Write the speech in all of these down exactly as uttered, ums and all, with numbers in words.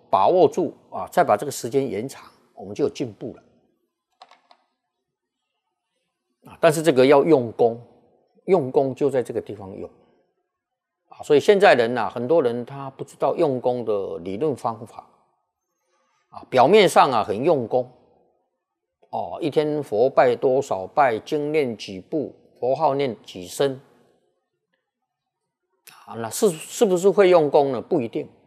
把握住啊，再把这个时间延长，我们就有进步了。啊，但是这个要用功，用功就在这个地方用。啊，所以现在人呐、啊，很多人他不知道用功的理论方法。啊，表面上啊很用功，哦，一天佛拜多少拜，经念几部，佛号念几声。啊，那是是不是会用功呢？不一定。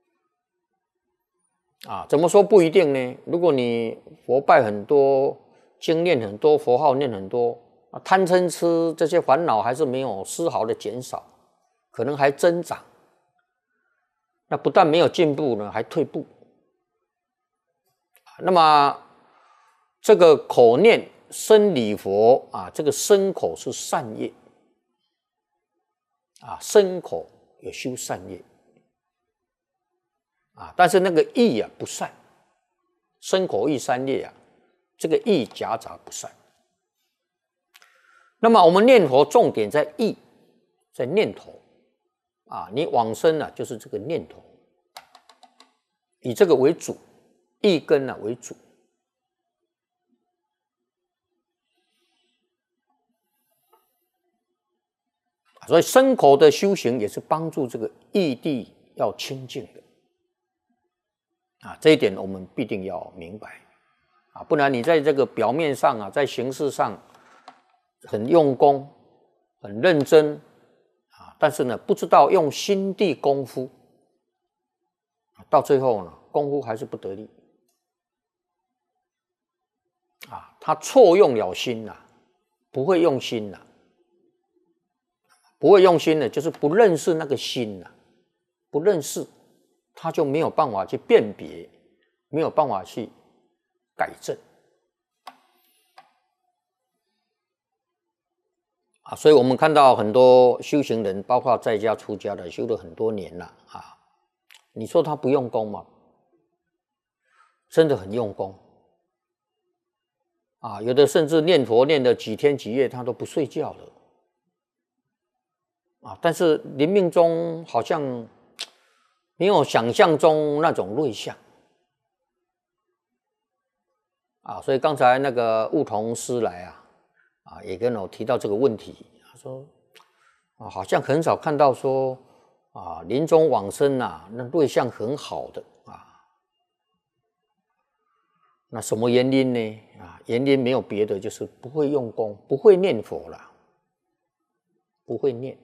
啊，怎么说不一定呢？如果你佛拜很多，经念很多，佛号念很多，啊，贪嗔痴这些烦恼还是没有丝毫的减少，可能还增长。那不但没有进步呢，还退步。那么这个口念生礼佛啊，这个身口是善业啊，身口有修善业啊，但是那个意啊不善，身口意三业啊，这个意夹杂不善。那么我们念佛重点在意，在念头啊，你往生啊就是这个念头，以这个为主，意根啊为主。所以身口的修行也是帮助这个意地要清净的啊，这一点我们必定要明白啊，不然你在这个表面上啊，在形式上很用功、很认真啊，但是呢，不知道用心地功夫，到最后呢，功夫还是不得力啊，他错用了心呐、啊，不会用心呐、啊。不会用心的，就是不认识那个心呐、啊，不认识，他就没有办法去辨别，没有办法去改正啊。所以我们看到很多修行人，包括在家出家的，修了很多年了啊。你说他不用功吗？真的很用功啊，有的甚至念佛念了几天几夜，他都不睡觉了。啊，但是临命中好像没有想象中那种瑞相啊，所以刚才那个悟同师来啊，啊也跟我提到这个问题，他说啊，好像很少看到说啊临终往生啊，那瑞相很好的啊，那什么原因呢？啊，原因没有别的，就是不会用功，不会念佛啦，不会念。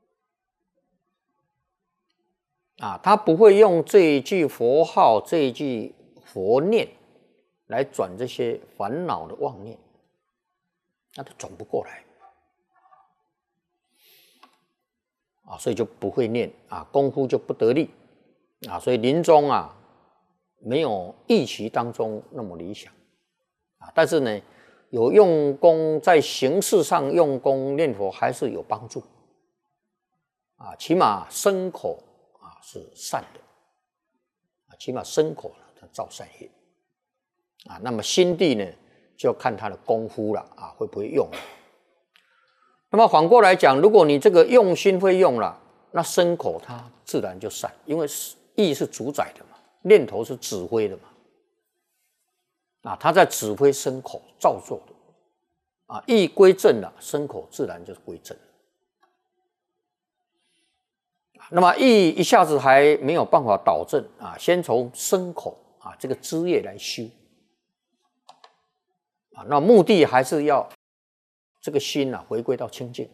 啊，他不会用这一句佛号、这一句佛念来转这些烦恼的妄念，那他转不过来啊，所以就不会念啊，功夫就不得力啊，所以临终啊没有预期当中那么理想啊，但是呢，有用功在形式上用功念佛还是有帮助啊，起码身口。是善的啊，起码身口呢，它造善业啊。那么心地呢，就要看他的功夫了啊，会不会用？那么反过来讲，如果你这个用心会用了，那身口它自然就善，因为意是主宰的嘛，念头是指挥的嘛，啊，他在指挥身口造作的啊，意归正了，身口自然就是归正。那么意一下子还没有办法导正啊，先从身口啊这个枝叶来修啊，那目的还是要这个心啊回归到清净。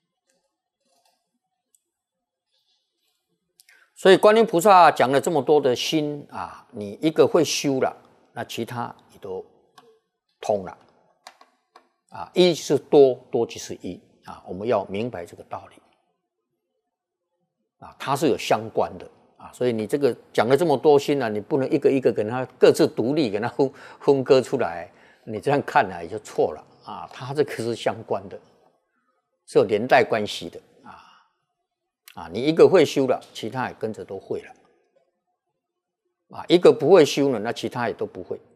所以观音菩萨讲了这么多的心啊，你一个会修了，那其他也都通了啊。一是多，多就是一啊，我们要明白这个道理。啊，它是有相关的啊，所以你这个讲了这么多心啊，你不能一个一个给它各自独立，给它分分割出来，你这样看来就错了啊。它这个是相关的，是有连带关系的啊啊，你一个会修了，其他也跟着都会了啊，一个不会修了，那其他也都不会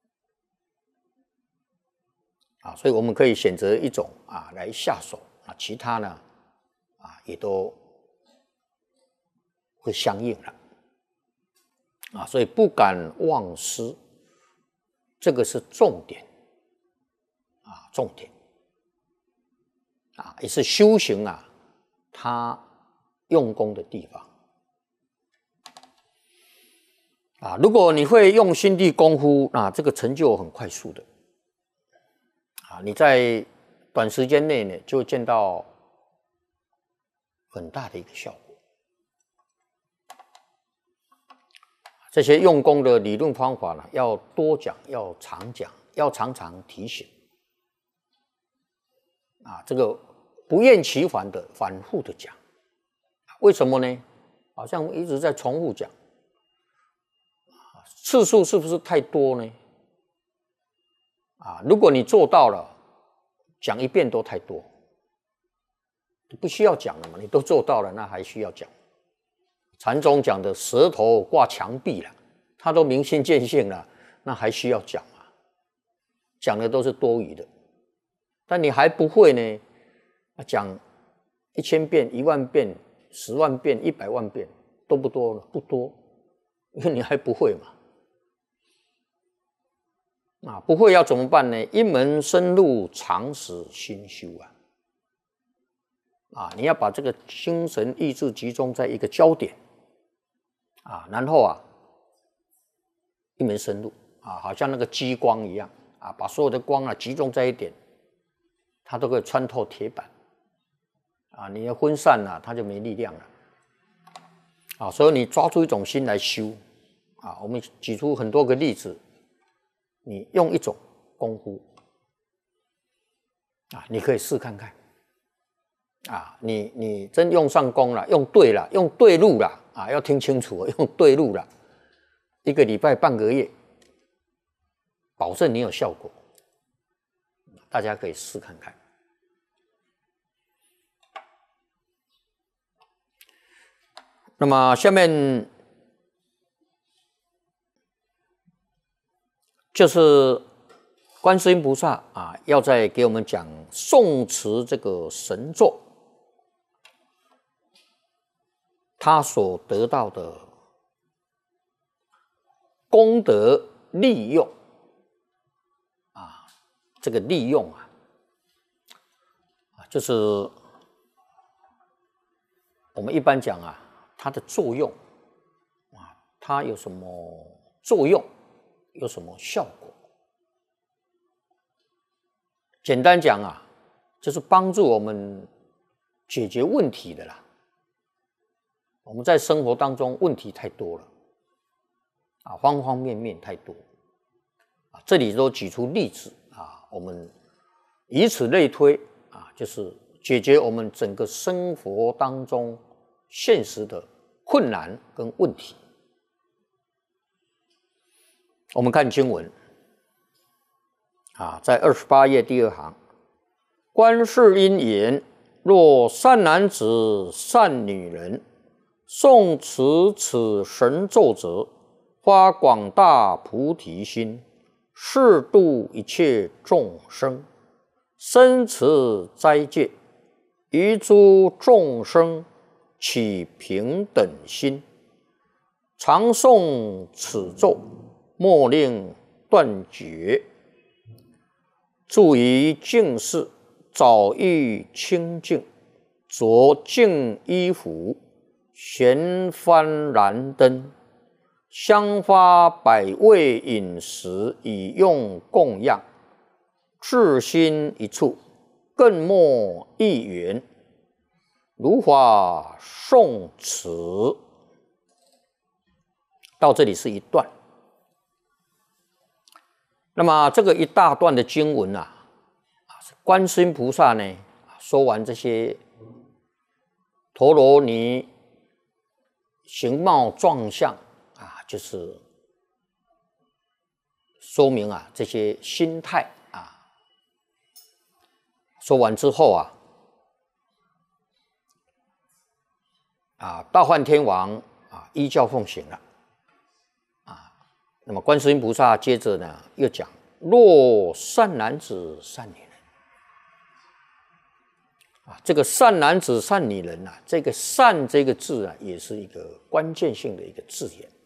啊，所以我们可以选择一种啊来下手啊，其他呢啊也都会相应了啊，所以不敢忘失，这个是重点啊，重点啊，也是修行啊，他用功的地方啊。如果你会用心地功夫，那这个成就很快速的啊，你在短时间内呢，就会见到很大的一个效果。这些用功的理论方法呢，要多讲，要常讲，要常常提醒啊，这个不厌其烦的反复的讲。为什么呢？好像一直在重复讲，次数是不是太多呢？啊，如果你做到了，讲一遍都太多，不需要讲了嘛，你都做到了，那还需要讲？禅宗讲的舌头挂墙壁了，他都明心见性了，那还需要讲吗？讲的都是多余的。但你还不会呢，讲一千遍、一万遍、十万遍、一百万遍，多不多了？不多，因为你还不会嘛。啊，不会要怎么办呢？一门深入，常识心修啊！啊，你要把这个精神意志集中在一个焦点啊，然后啊，一门深入啊，好像那个激光一样啊，把所有的光啊集中在一点，它都可以穿透铁板啊。你的分散了、啊，它就没力量了啊。所以你抓住一种心来修啊。我们举出很多个例子。你用一种功夫啊，你可以试看看啊，你你真用上功了，用对了，用对路了啊，要听清楚，用对路了，一个礼拜、半个月，保证你有效果。大家可以试看看。那么下面。就是观世音菩萨啊，要再给我们讲诵持这个神咒，他所得到的功德利用啊，这个利用啊，就是我们一般讲啊，它的作用啊，它有什么作用？有什么效果？简单讲啊，就是帮助我们解决问题的啦。我们在生活当中问题太多了啊，方方面面太多啊。这里都举出例子啊，我们以此类推啊，就是解决我们整个生活当中现实的困难跟问题。我们看经文啊，在二十八页第二行，观世音言：若善男子、善女人，诵持此神咒者，发广大菩提心，誓度一切众生，生持斋戒，于诸众生起平等心，常诵此咒，莫令断绝。住于净室，早浴清净，着净衣服，悬幡燃灯，香花百味饮食，以用供养。至心一处，更莫一缘，如法诵持。到这里是一段。那么这个一大段的经文啊，观世音菩萨呢说完这些陀罗尼形貌状相啊，就是说明啊这些心态啊。说完之后啊，啊大梵天王啊依教奉行了。那么观世音菩萨接着呢又讲：若善男子、善女人啊，这个善男子、善女人啊，这个善这个字啊，也是一个关键性的一个字眼